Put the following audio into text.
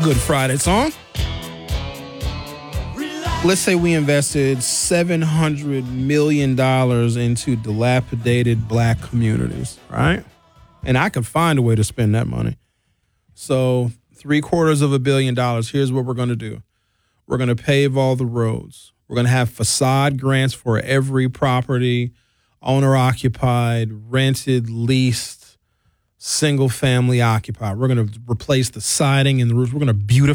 Good Friday song. Let's say we invested $700 million into dilapidated black communities, right? And I can find a way to spend that money. So $750 million. Here's what we're going to do. We're going to pave all the roads. We're going to have facade grants for every property, owner-occupied, rented, leased, single-family occupied. We're going to replace the siding and the roofs. We're going to beautify